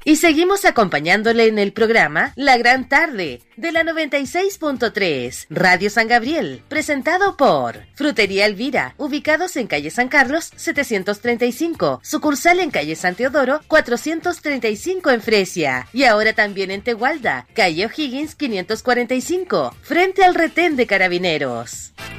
Y seguimos acompañándole en el programa La Gran Tarde de la 96.3 Radio San Gabriel, presentado por Frutería Elvira, ubicados en calle San Carlos 735, sucursal en calle San Teodoro 435 en Fresia, y ahora también en Tegualda, calle O'Higgins 545, frente al retén de Carabineros.